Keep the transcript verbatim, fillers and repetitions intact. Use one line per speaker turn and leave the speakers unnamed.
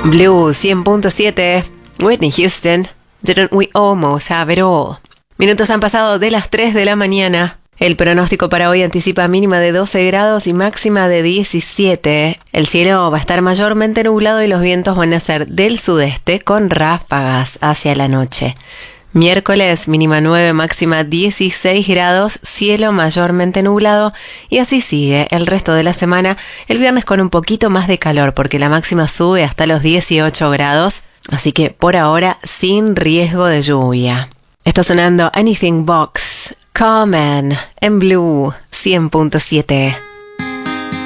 Blue cien punto siete, Whitney Houston, Didn't We Almost Have It All. Minutos han pasado de las tres de la mañana. El pronóstico para hoy anticipa mínima de doce grados y máxima de diecisiete. El cielo va a estar mayormente nublado y los vientos van a ser del sudeste con ráfagas hacia la noche. Miércoles, mínima nueve, máxima dieciséis grados, cielo mayormente nublado y así sigue el resto de la semana. El viernes con un poquito más de calor porque la máxima sube hasta los dieciocho grados, así que por ahora sin riesgo de lluvia. Está sonando Anything Box, Common en Blue cien punto siete.